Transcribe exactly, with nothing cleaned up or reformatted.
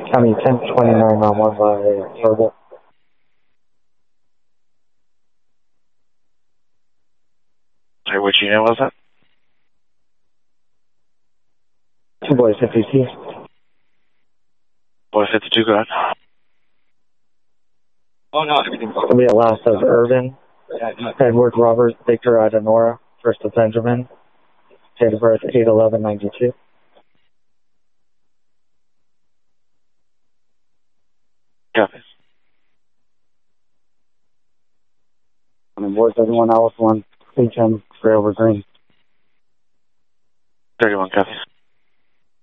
County ten twenty-nine on one by Verbal. Sorry, which unit was that? Two boys fifty-two. Boy fifty-two, go ahead. Oh no, everything's okay. We at last of Irvin, Edward Robert Victor Adenora, first of Benjamin, date of birth eight eleven ninety-two. Copy. And boards everyone else one H M for Over Green. thirty-one, copy.